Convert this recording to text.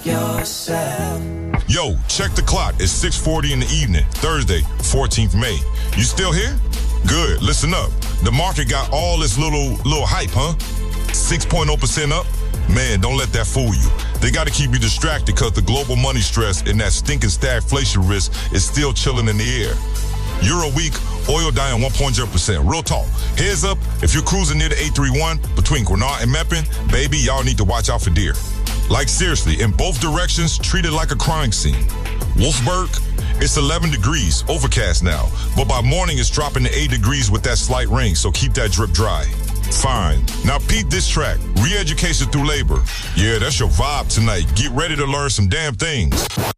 yourself. Yo, check the clock. It's 6:40 in the evening, Thursday, 14th May. You still here? Good. Listen up. The market got all this little hype, huh? 6.0% up? Man, don't let that fool you. They got to keep you distracted because the global money stress and that stinking stagflation risk is still chilling in the air. Euro weak, oil down 1.0%. Real talk. Heads up, if you're cruising near the 831 between Grenada and Meppen, baby, y'all need to watch out for deer. Like seriously, in both directions, treat it like a crime scene. Wolfsburg, it's 11 degrees, overcast now. But by morning, it's dropping to 8 degrees with that slight rain, so keep that drip dry. Fine. Now peep this track, Re-Education Through Labor. Yeah, that's your vibe tonight. Get ready to learn some damn things.